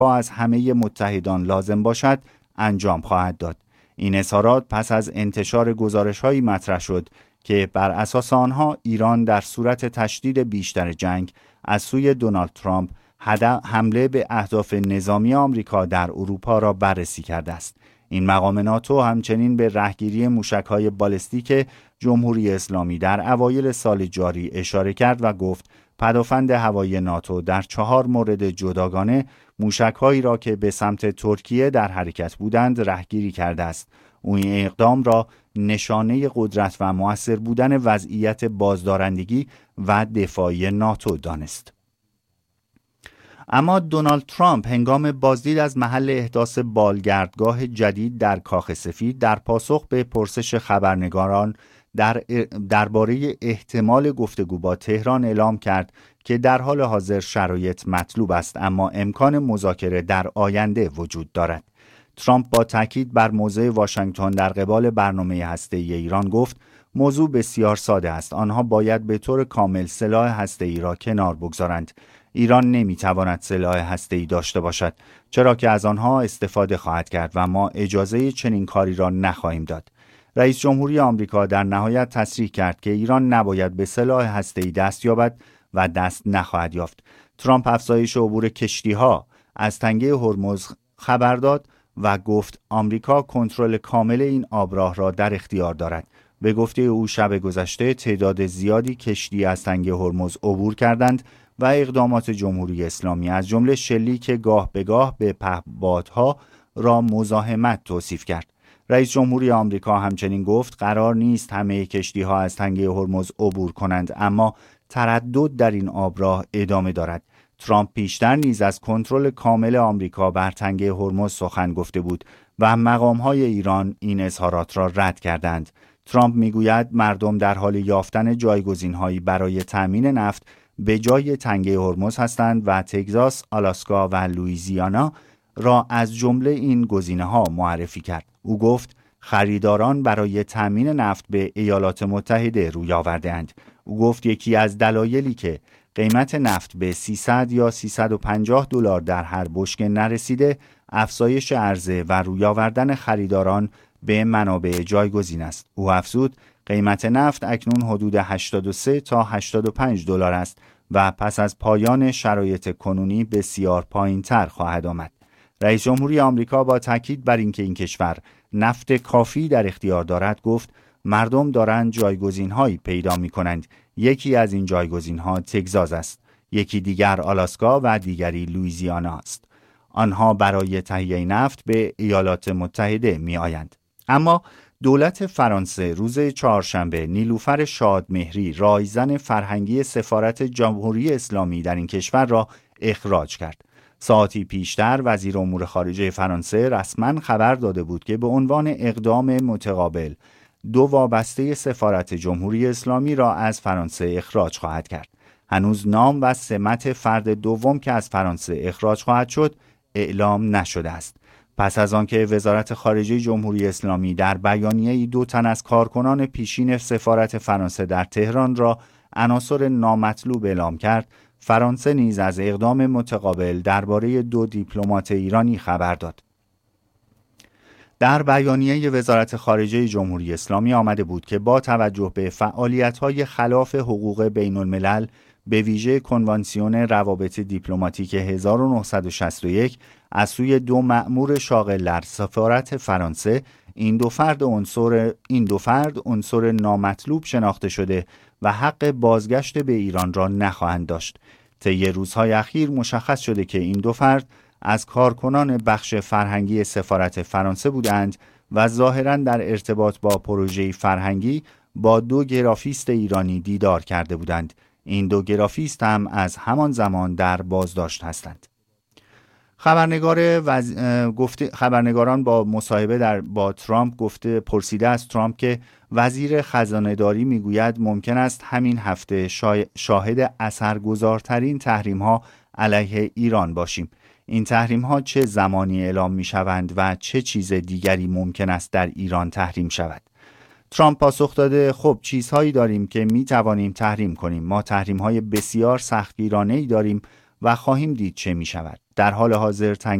از همه متحدان لازم باشد انجام خواهد داد. این اظهارات پس از انتشار گزارش‌هایی مطرح شد که بر اساس آنها ایران در صورت تشدید بیشتر جنگ از سوی دونالد ترامپ حمله به اهداف نظامی آمریکا در اروپا را بررسی کرده است. این مقام ناتو همچنین به رهگیری موشک‌های بالستیک جمهوری اسلامی در اوایل سال جاری اشاره کرد و گفت پدافند هوایی ناتو در 4 مورد جداگانه موشک‌هایی را که به سمت ترکیه در حرکت بودند رهگیری کرده است. او این اقدام را نشانه قدرت و مؤثر بودن وضعیت بازدارندگی و دفاعی ناتو دانست. اما دونالد ترامپ هنگام بازدید از محل احداث بالگردگاه جدید در کاخ سفید در پاسخ به پرسش خبرنگاران درباره احتمال گفتگو با تهران اعلام کرد که در حال حاضر شرایط مطلوب است اما امکان مذاکره در آینده وجود دارد. ترامپ با تاکید بر موضع واشنگتن در قبال برنامه هسته‌ای ایران گفت موضوع بسیار ساده است. آنها باید به طور کامل سلاح هسته‌ای را کنار بگذارند. ایران نمیتواند سلاح هسته‌ای داشته باشد چرا که از آنها استفاده خواهد کرد و ما اجازه چنین کاری را نخواهیم داد. رئیس جمهوری آمریکا در نهایت تصریح کرد که ایران نباید به سلاح هسته‌ای دست یابد و دست نخواهد یافت. ترامپ افزایش عبور کشتی‌ها از تنگه هرمز خبر داد و گفت آمریکا کنترل کامل این آبراه را در اختیار دارد. به گفته او شب گذشته تعداد زیادی کشتی از تنگه هرمز عبور کردند و اقدامات جمهوری اسلامی از جمله شلیک گاه به گاه به پهپادها را مزاحمت توصیف کرد. رئیس جمهوری آمریکا همچنین گفت قرار نیست همه کشتی‌ها از تنگه هرمز عبور کنند اما تردد در این آبراه ادامه دارد. ترامپ پیشتر نیز از کنترل کامل آمریکا بر تنگه هرمز سخن گفته بود و مقام‌های ایران این اظهارات را رد کردند. ترامپ میگوید مردم در حال یافتن جایگزین‌هایی برای تأمین نفت به جای تنگه هرمز هستند و تگزاس، آلاسکا و لوئیزیانا را از جمله این گزینه‌ها معرفی کرد. او گفت خریداران برای تأمین نفت به ایالات متحده روی آورده‌اند. او گفت یکی از دلایلی که قیمت نفت به 300 یا 350 دلار در هر بشکه نرسیده افزایش عرضه و روی آوردن خریداران به منابع جایگزین است. او افزود قیمت نفت اکنون حدود 83 تا 85 دلار است و پس از پایان شرایط کنونی بسیار پایین‌تر خواهد آمد. رئیس جمهوری آمریکا با تاکید بر اینکه این کشور نفت کافی در اختیار دارد گفت مردم دارند جایگزین‌هایی پیدا می‌کنند. یکی از این جایگزین‌ها تگزاس است، یکی دیگر آلاسکا و دیگری لوئیزیانا است. آنها برای تهیه نفت به ایالات متحده می‌آیند. اما دولت فرانسه روز چهارشنبه نیلوفر شادمهری رایزن فرهنگی سفارت جمهوری اسلامی در این کشور را اخراج کرد. ساعتی پیشتر وزیر امور خارجه فرانسه رسما خبر داده بود که به عنوان اقدام متقابل 2 وابسته سفارت جمهوری اسلامی را از فرانسه اخراج خواهد کرد. هنوز نام و سمت فرد دوم که از فرانسه اخراج خواهد شد اعلام نشده است. پس از آنکه وزارت خارجه جمهوری اسلامی در بیانیه‌ای 2 تن از کارکنان پیشین سفارت فرانسه در تهران را عناصر نامطلوب اعلام کرد، فرانسه نیز از اقدام متقابل درباره 2 دیپلمات ایرانی خبر داد. در بیانیه وزارت خارجه جمهوری اسلامی آمده بود که با توجه به فعالیت‌های خلاف حقوق بین‌الملل به ویژه کنوانسیون روابط دیپلماتیک 1961 از سوی 2 مأمور شاغل در سفارت فرانسه این دو فرد عنصر نامطلوب شناخته شده و حق بازگشت به ایران را نخواهند داشت. طی روزهای اخیر مشخص شده که این 2 فرد از کارکنان بخش فرهنگی سفارت فرانسه بودند و ظاهراً در ارتباط با پروژه فرهنگی با 2 گرافیست ایرانی دیدار کرده بودند. این 2 گرافیست هم از همان زمان در بازداشت هستند. خبرنگاران با مصاحبه با ترامپ پرسیده از ترامپ که وزیر خزانه‌داری میگوید ممکن است همین هفته شاهد اثرگذارترین تحریم‌ها علیه ایران باشیم. این تحریم‌ها چه زمانی اعلام می‌شوند و چه چیز دیگری ممکن است در ایران تحریم شود؟ ترامپ پاسخ داده خب چیزهایی داریم که می‌توانیم تحریم کنیم. ما تحریم‌های بسیار سختگیرانه‌ای داریم و خواهیم دید چه می‌شود. در حال حاضر